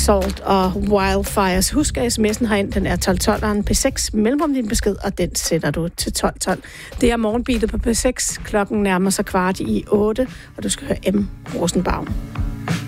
Salt og Wildfires. Husk, at sms'en herind, den er 1212'eren P6, mellemrum din besked, og den sætter du til 1212. Det er morgenbeatet på P6. Klokken nærmer sig 7:15, og du skal høre M. Rosenbaum.